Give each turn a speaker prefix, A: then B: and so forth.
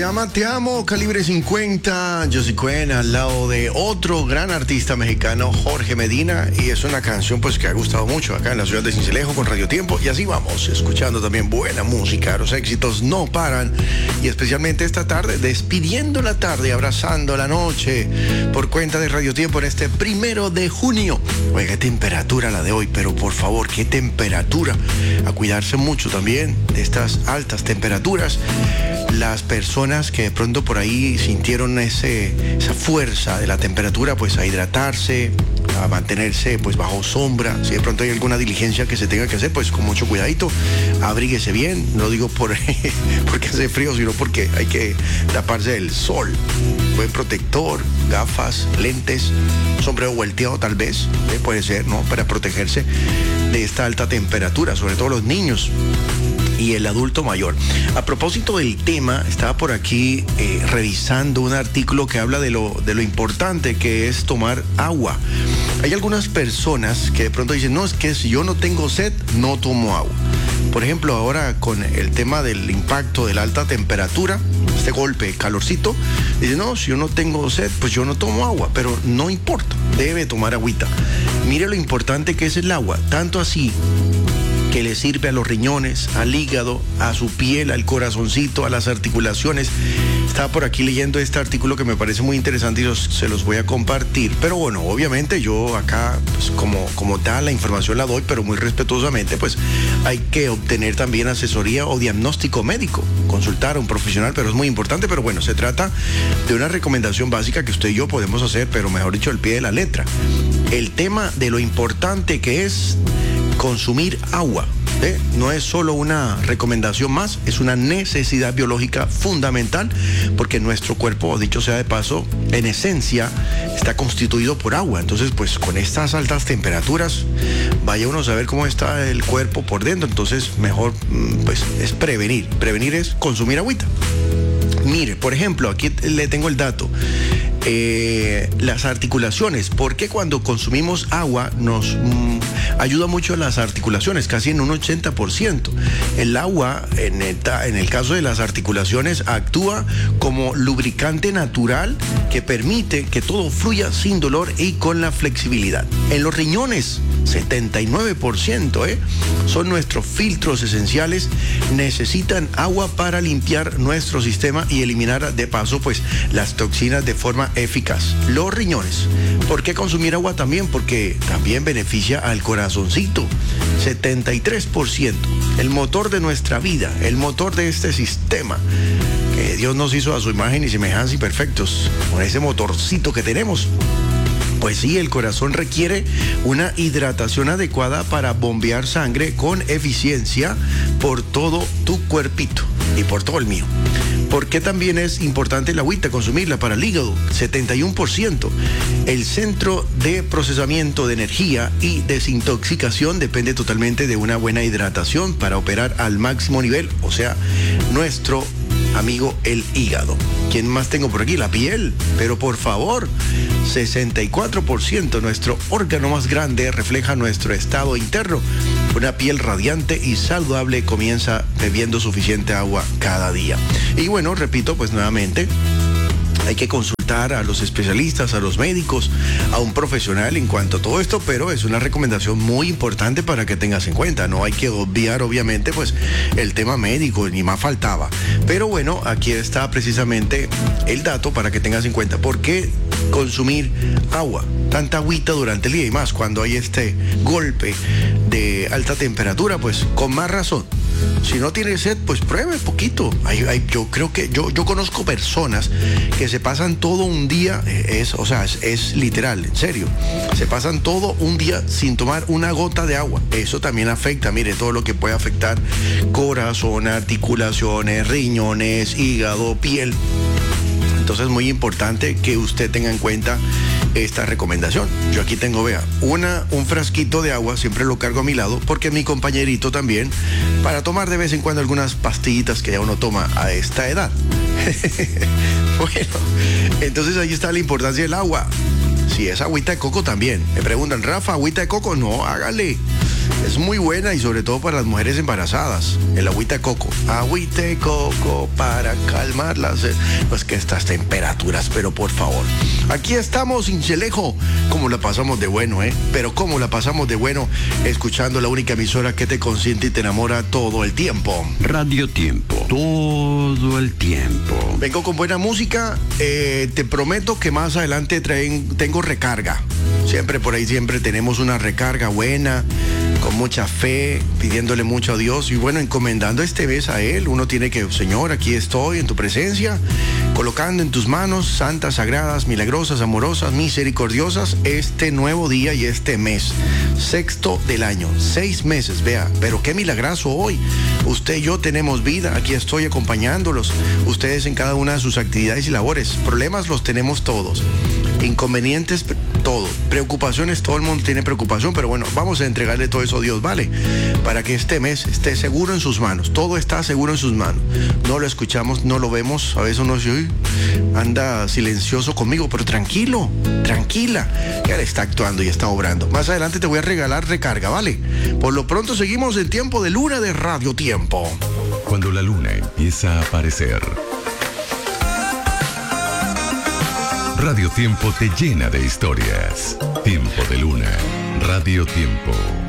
A: llama Te Amo, Calibre 50, Josie Cuen, al lado de otro gran artista mexicano, Jorge Medina, y es una canción pues que ha gustado mucho acá en la ciudad de Sincelejo con Radio Tiempo, y así vamos, escuchando también buena música, los éxitos no paran, y especialmente esta tarde, despidiendo la tarde, abrazando la noche, por cuenta de Radio Tiempo en este 1 de junio. Oiga, qué temperatura la de hoy, pero por favor, qué temperatura, a cuidarse mucho también de estas altas temperaturas. Las personas que de pronto por ahí sintieron esa fuerza de la temperatura, pues a hidratarse, a mantenerse pues bajo sombra. Si de pronto hay alguna diligencia que se tenga que hacer, pues con mucho cuidadito, abríguese bien. No digo porque hace frío, sino porque hay que taparse del sol. Buen protector, gafas, lentes, sombrero volteado tal vez, puede ser, ¿no? Para protegerse de esta alta temperatura, sobre todo los niños y el adulto mayor. A propósito del tema, estaba por aquí revisando un artículo que habla de lo importante que es tomar agua. Hay algunas personas que de pronto dicen, no, es que si yo no tengo sed, no tomo agua. Por ejemplo, ahora con el tema del impacto de la alta temperatura, este golpe, calorcito, dicen, no, si yo no tengo sed, pues yo no tomo agua, pero no importa, debe tomar agüita. Mire lo importante que es el agua, tanto así que le sirve a los riñones, al hígado, a su piel, al corazoncito, a las articulaciones. Estaba por aquí leyendo este artículo que me parece muy interesante y se los voy a compartir. Pero bueno, obviamente yo acá, pues como tal, la información la doy, pero muy respetuosamente, pues hay que obtener también asesoría o diagnóstico médico, consultar a un profesional, pero es muy importante. Pero bueno, se trata de una recomendación básica que usted y yo podemos hacer, pero mejor dicho, al pie de la letra. El tema de lo importante que es consumir agua. No es solo una recomendación más, es una necesidad biológica fundamental, porque nuestro cuerpo, dicho sea de paso, en esencia está constituido por agua. Entonces, pues con estas altas temperaturas, vaya uno a saber cómo está el cuerpo por dentro. Entonces, mejor pues es prevenir. Prevenir es consumir agüita. Mire, por ejemplo, aquí le tengo el dato. Las articulaciones, porque cuando consumimos agua nos ayuda mucho a las articulaciones, casi en un 80%. El agua, en el caso de las articulaciones, actúa como lubricante natural que permite que todo fluya sin dolor y con la flexibilidad. En los riñones, 79%, son nuestros filtros esenciales, necesitan agua para limpiar nuestro sistema y eliminar de paso pues las toxinas de forma eficaz. Los riñones, ¿por qué consumir agua también? Porque también beneficia al corazoncito, 73%, el motor de nuestra vida, el motor de este sistema que Dios nos hizo a su imagen y semejanza y perfectos, con ese motorcito que tenemos. Pues sí, el corazón requiere una hidratación adecuada para bombear sangre con eficiencia por todo tu cuerpito y por todo el mío. ¿Por qué también es importante la agüita, consumirla para el hígado? 71%. El centro de procesamiento de energía y desintoxicación depende totalmente de una buena hidratación para operar al máximo nivel, o sea, nuestro amigo el hígado. ¿Quién más tengo por aquí? La piel. Pero por favor, 64%, nuestro órgano más grande, refleja nuestro estado interno. Una piel radiante y saludable comienza bebiendo suficiente agua cada día. Y bueno, repito pues nuevamente, hay que consultar a los especialistas, a los médicos, a un profesional en cuanto a todo esto, pero es una recomendación muy importante para que tengas en cuenta. No hay que obviar, obviamente, pues el tema médico, ni más faltaba. Pero bueno, aquí está precisamente el dato para que tengas en cuenta. ¿Por qué consumir agua? Tanta agüita durante el día y más cuando hay este golpe de alta temperatura, pues con más razón. Si no tiene sed, pues pruebe poquito. Yo creo que yo conozco personas que se pasan todo un día, es literal, en serio. Se pasan todo un día sin tomar una gota de agua. Eso también afecta, mire, todo lo que puede afectar corazón, articulaciones, riñones, hígado, piel. Entonces es muy importante que usted tenga en cuenta esta recomendación. Yo aquí tengo, vea, un frasquito de agua, siempre lo cargo a mi lado, porque mi compañerito también, para tomar de vez en cuando algunas pastillitas que ya uno toma a esta edad. Bueno, entonces ahí está la importancia del agua. Si es agüita de coco también. Me preguntan, Rafa, ¿agüita de coco? No, hágale. Es muy buena y sobre todo para las mujeres embarazadas. El agüita de coco. Agüita de coco para calmarlas. Pues que estas temperaturas, pero por favor. Aquí estamos, Cincelejo. Cómo la pasamos de bueno, ¿eh? Pero cómo la pasamos de bueno escuchando la única emisora que te consiente y te enamora todo el tiempo.
B: Radio Tiempo. Todo el tiempo.
A: Vengo con buena música. Te prometo que más adelante tengo recarga. Siempre por ahí, siempre tenemos una recarga buena, con mucha fe, pidiéndole mucho a Dios y bueno, encomendando este mes a Él. Uno tiene que, Señor, aquí estoy en tu presencia, colocando en tus manos santas, sagradas, milagrosas, amorosas, misericordiosas, este nuevo día y este mes, sexto del año, 6 meses, vea, pero qué milagroso hoy. Usted y yo tenemos vida, aquí estoy acompañándolos, ustedes en cada una de sus actividades y labores. Problemas los tenemos todos, inconvenientes todo, preocupaciones, todo el mundo tiene preocupación, pero bueno, vamos a entregarle todo eso a Dios, ¿vale? Para que este mes esté seguro en sus manos, todo está seguro en sus manos. No lo escuchamos, no lo vemos, a veces uno dice, uy, anda silencioso conmigo, pero tranquilo, tranquila, que Él está actuando y está obrando. Más adelante te voy a regalar recarga, ¿vale? Por lo pronto seguimos en tiempo de luna de Radio Tiempo.
C: Cuando la luna empieza a aparecer, Radio Tiempo te llena de historias. Tiempo de luna. Radio Tiempo.